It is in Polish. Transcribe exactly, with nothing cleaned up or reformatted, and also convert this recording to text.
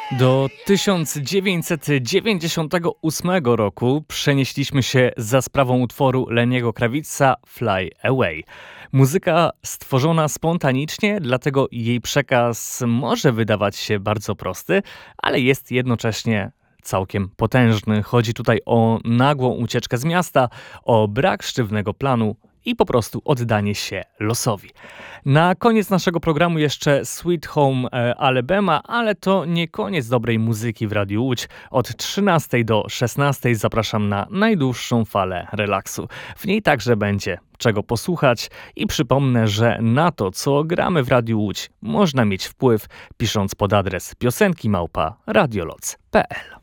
Do tysiąc dziewięćset dziewięćdziesiątego ósmego roku przenieśliśmy się za sprawą utworu Leniego Kravitza Fly Away. Muzyka stworzona spontanicznie, dlatego jej przekaz może wydawać się bardzo prosty, ale jest jednocześnie całkiem potężny. Chodzi tutaj o nagłą ucieczkę z miasta, o brak sztywnego planu i po prostu oddanie się losowi. Na koniec naszego programu jeszcze Sweet Home Alabama, ale to nie koniec dobrej muzyki w Radiu Łódź. Od trzynastej do szesnastej zapraszam na najdłuższą falę relaksu. W niej także będzie czego posłuchać i przypomnę, że na to, co gramy w Radiu Łódź, można mieć wpływ pisząc pod adres piosenki małpa radioloc kropka p l.